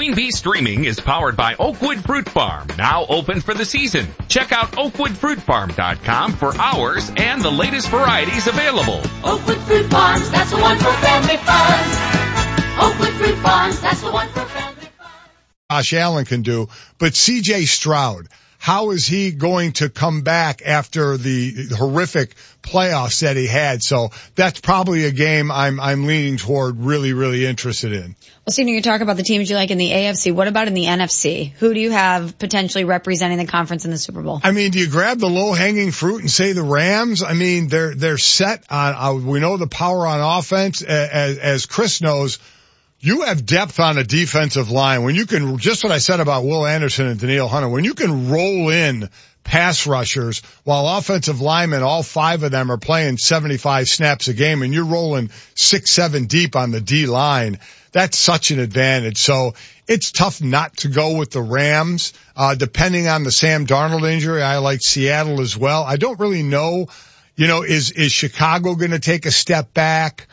Queen Bee Streaming is powered by Oakwood Fruit Farm, now open for the season. Check out oakwoodfruitfarm.com for hours and the latest varieties available. Oakwood Fruit Farms, that's the one for family fun. Oakwood Fruit Farms, that's the one for family fun. Josh Allen can do, but C.J. Stroud, how is he going to come back after the horrific playoffs that he had? So that's probably a game I'm leaning toward, really interested in. Well, Senior, you talk about the teams you like in the AFC. What about in the NFC? Who do you have potentially representing the conference in the Super Bowl? I mean, do you grab the low-hanging fruit and say the Rams? I mean, they're set on, we know the power on offense. As Chris knows, you have depth on a defensive line. When you can, just what I said about Will Anderson and Danielle Hunter, when you can roll in pass rushers while offensive linemen, all 5 of them are playing 75 snaps a game and you're rolling 6-7 deep on the D line, that's such an advantage. So it's tough not to go with the Rams. Depending on the Sam Darnold injury, I like Seattle as well. I don't really know, is Chicago going to take a step back?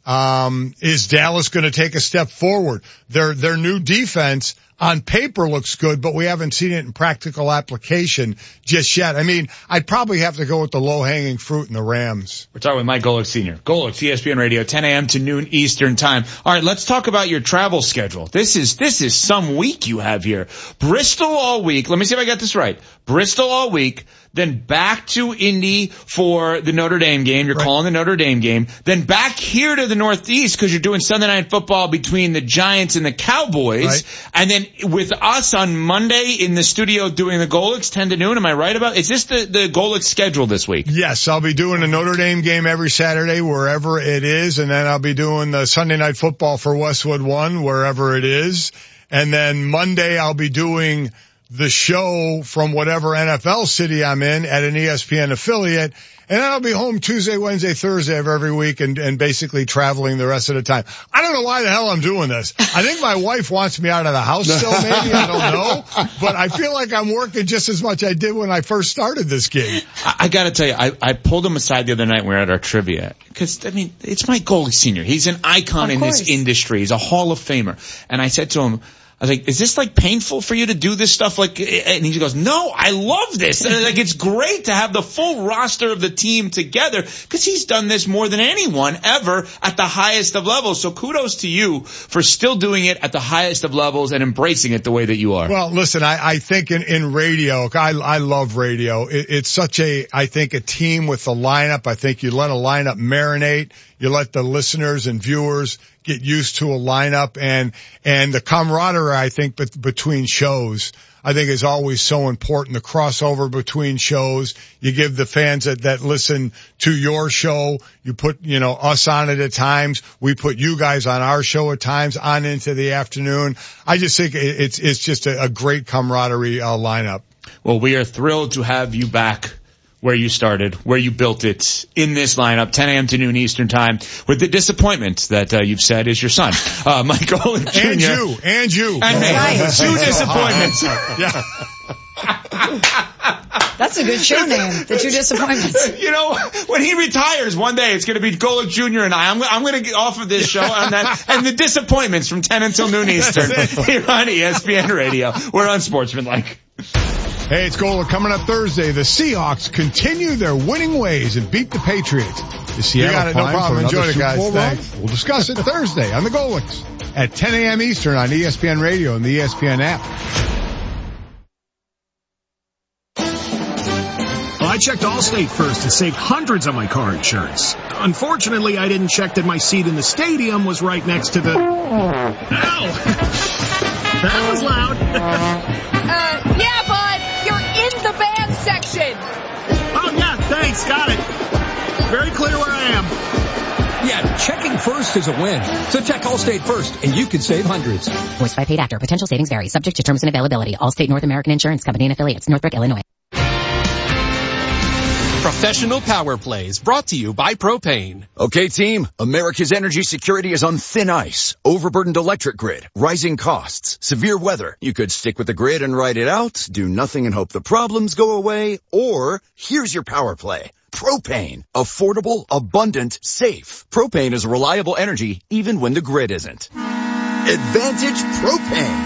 Is Dallas going to take a step forward? Their new defense on paper looks good, but we haven't seen it in practical application just yet. I mean, I'd probably have to go with the low-hanging fruit in the Rams. We're talking with Mike Golic Sr. Golic, ESPN Radio, 10 a.m. to noon Eastern time. All right, let's talk about your travel schedule. This is some week you have here. Bristol all week. Let me see if I got this right. Bristol all week, then back to Indy for the Notre Dame game. You're calling the Notre Dame game. Then back here to the Northeast because you're doing Sunday Night Football between the Giants and the Cowboys. Right. And then with us on Monday in the studio doing the Golics 10 to noon. Am I right about? Is this the Golic schedule this week? Yes, I'll be doing a Notre Dame game every Saturday wherever it is, and then I'll be doing the Sunday Night Football for Westwood One wherever it is. And then Monday I'll be doing the show from whatever NFL city I'm in at an ESPN affiliate. And then I'll be home Tuesday, Wednesday, Thursday of every week and basically traveling the rest of the time. I don't know why the hell I'm doing this. I think my wife wants me out of the house still, maybe. I don't know. But I feel like I'm working just as much as I did when I first started this gig. I gotta tell you, I pulled him aside the other night when we were at our trivia. Cause, I mean, it's Mike Golic Sr. He's an icon in this industry. He's a Hall of Famer. And I said to him, I was like, is this like painful for you to do this stuff? Like, and he goes, no, I love this. And like, it's great to have the full roster of the team together because he's done this more than anyone ever at the highest of levels. So kudos to you for still doing it at the highest of levels and embracing it the way that you are. Well, listen, I think in radio, I love radio. It's such I think a team with the lineup. I think you let a lineup marinate. You let the listeners and viewers get used to a lineup and the camaraderie, I think, between shows, I think is always so important. The crossover between shows. You give the fans that listen to your show. You put, us on it at times. We put you guys on our show at times on into the afternoon. I just think it's just a great camaraderie, lineup. Well, we are thrilled to have you back where you started, where you built it in this lineup, 10 a.m. to noon Eastern time, with the disappointment that you've said is your son, Mike Golic Jr. And you. And me. 2 disappointments. Yeah. That's a good show name, the 2 disappointments. When he retires one day, it's going to be Golic Jr. and I'm going to get off of this show and the disappointments from 10 until noon Eastern here on ESPN Radio. We're on Sportsmanlike. Hey, it's Golic. Coming up Thursday, the Seahawks continue their winning ways and beat the Patriots. The Seattle no problem. Enjoy it, guys. Thanks. We'll discuss it Thursday on the Golics at 10 a.m. Eastern on ESPN Radio and the ESPN app. Well, I checked Allstate first and saved hundreds on my car insurance. Unfortunately, I didn't check that my seat in the stadium was right next to the... Ow! That was loud. Yeah, bud. You're in the band section. Oh, yeah, thanks. Got it. Very clear where I am. Yeah, checking first is a win. So check Allstate first, and you could save hundreds. Voiced by paid actor. Potential savings vary. Subject to terms and availability. Allstate North American Insurance Company and affiliates. Northbrook, Illinois. Professional Power Plays brought to you by Propane. Okay, team. America's energy security is on thin ice. Overburdened electric grid, rising costs, severe weather. You could stick with the grid and ride it out, do nothing and hope the problems go away, or here's your power play. Propane. Affordable, abundant, safe. Propane is reliable energy even when the grid isn't. Advantage Propane.